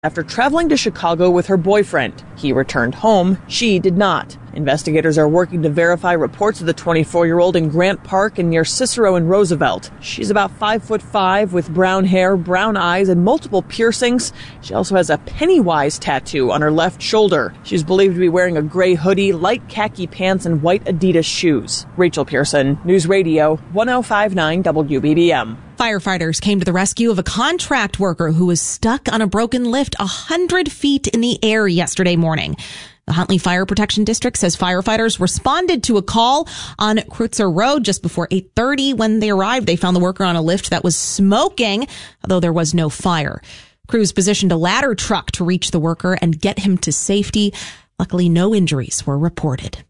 after traveling to Chicago with her boyfriend. He returned home. She did not. Investigators are working to verify reports of the 24-year-old in Grant Park and near Cicero and Roosevelt. She's about 5'5" with brown hair, brown eyes, and multiple piercings. She also has a Pennywise tattoo on her left shoulder. She's believed to be wearing a gray hoodie, light khaki pants, and white Adidas shoes. Rachel Pearson, News Radio 1059 WBBM. Firefighters came to the rescue of a contract worker who was stuck on a broken lift 100 feet in the air yesterday morning. The Huntley Fire Protection District says firefighters responded to a call on Kreutzer Road just before 8:30. When they arrived, they found the worker on a lift that was smoking, although there was no fire. Crews positioned a ladder truck to reach the worker and get him to safety. Luckily, no injuries were reported.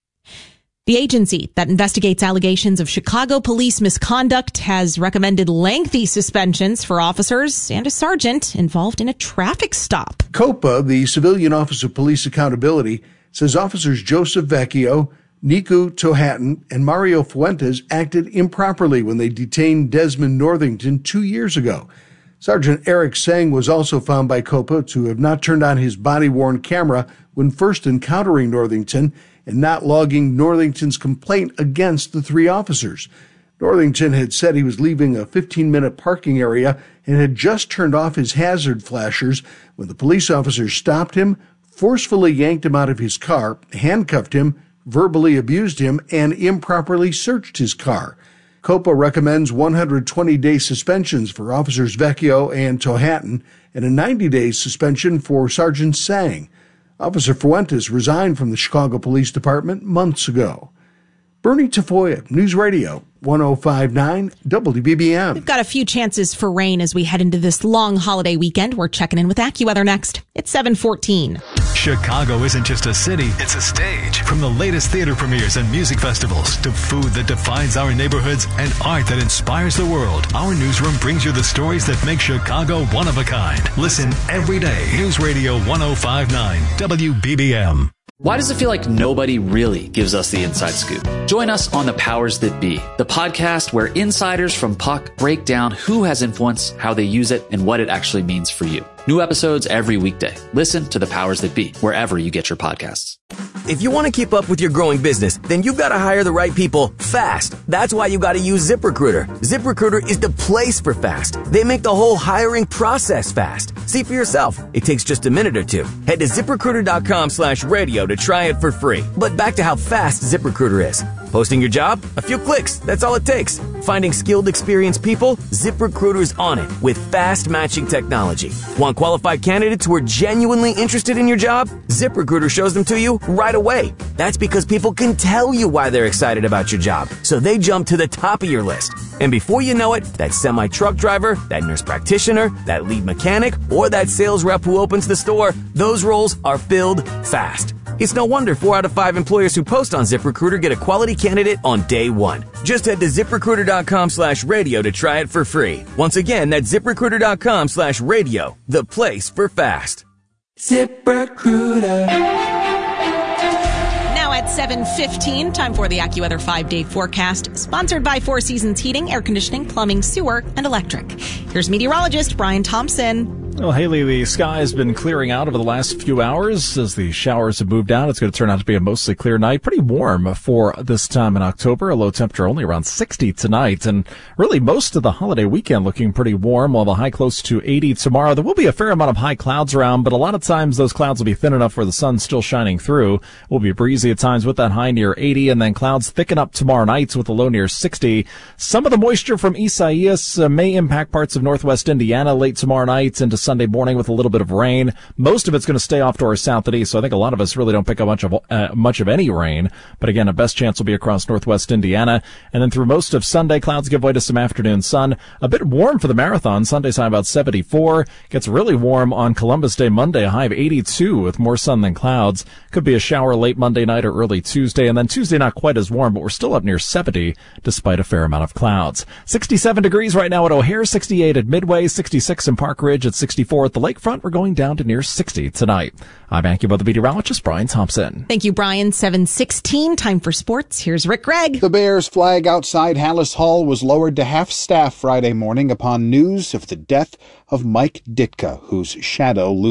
The agency that investigates allegations of Chicago police misconduct has recommended lengthy suspensions for officers and a sergeant involved in a traffic stop. COPA, the Civilian Office of Police Accountability, says officers Joseph Vecchio, Niku Tohattan, and Mario Fuentes acted improperly when they detained Desmond Northington 2 years ago. Sergeant Eric Sang was also found by COPA to have not turned on his body-worn camera when first encountering Northington and not logging Northington's complaint against the three officers. Northington had said he was leaving a 15-minute parking area and had just turned off his hazard flashers when the police officers stopped him, forcefully yanked him out of his car, handcuffed him, verbally abused him, and improperly searched his car. COPA recommends 120-day suspensions for Officers Vecchio and Tohattan and a 90-day suspension for Sergeant Sang. Officer Fuentes resigned from the Chicago Police Department months ago. Bernie Tafoya, News Radio 1059 WBBM. We've got a few chances for rain as we head into this long holiday weekend. We're checking in with AccuWeather next. It's 7:14. Chicago isn't just a city, it's a stage. From the latest theater premieres and music festivals to food that defines our neighborhoods and art that inspires the world, our newsroom brings you the stories that make Chicago one of a kind. Listen every day. News Radio 1059 WBBM. Why does it feel like nobody really gives us the inside scoop? Join us on The Powers That Be, the podcast where insiders from Puck break down who has influence, how they use it, and what it actually means for you. New episodes every weekday. Listen to The Powers That Be, wherever you get your podcasts. If you want to keep up with your growing business, then you've got to hire the right people fast. That's why you got to use ZipRecruiter. ZipRecruiter is the place for fast. They make the whole hiring process fast. See for yourself. It takes just a minute or two. Head to ZipRecruiter.com/radio to try it for free. But back to how fast ZipRecruiter is. Posting your job? A few clicks. That's all it takes. Finding skilled, experienced people? ZipRecruiter's on it with fast matching technology. Want qualified candidates who are genuinely interested in your job? ZipRecruiter shows them to you right away. That's because people can tell you why they're excited about your job, so they jump to the top of your list. And before you know it, that semi-truck driver, that nurse practitioner, that lead mechanic, or that sales rep who opens the store, those roles are filled fast. It's no wonder 4 out of 5 employers who post on ZipRecruiter get a quality candidate on day one. Just head to ZipRecruiter.com/radio to try it for free. Once again, that's ZipRecruiter.com/radio, the place for fast. ZipRecruiter. Now at 7:15, time for the AccuWeather 5-day forecast, sponsored by Four Seasons Heating, Air Conditioning, Plumbing, Sewer, and Electric. Here's meteorologist Brian Thompson. Well, Haley, the sky has been clearing out over the last few hours as the showers have moved out. It's going to turn out to be a mostly clear night. Pretty warm for this time in October. A low temperature only around 60 tonight. And really most of the holiday weekend looking pretty warm, while the high close to 80 tomorrow. There will be a fair amount of high clouds around, but a lot of times those clouds will be thin enough where the sun's still shining through. Will be breezy at times with that high near 80, and then clouds thicken up tomorrow night with a low near 60. Some of the moisture from Isaias may impact parts of northwest Indiana late tomorrow night into Sunday morning with a little bit of rain. Most of it's going to stay off to our south and east, so I think a lot of us really don't pick up much of any rain. But again, a best chance will be across northwest Indiana. And then through most of Sunday, clouds give way to some afternoon sun. A bit warm for the marathon. Sunday's high about 74. Gets really warm on Columbus Day Monday, a high of 82 with more sun than clouds. Could be a shower late Monday night or early Tuesday. And then Tuesday not quite as warm, but we're still up near 70 despite a fair amount of clouds. 67 degrees right now at O'Hare, 68 at Midway, 66 in Park Ridge at 60. 64 at the lakefront. We're going down to near 60 tonight. I'm AccuWeather meteorologist Brian Thompson. Thank you, Brian. 7:16. Time for sports. Here's Rick Gregg. The Bears flag outside Hallis Hall was lowered to half staff Friday morning upon news of the death of Mike Ditka, whose shadow loomed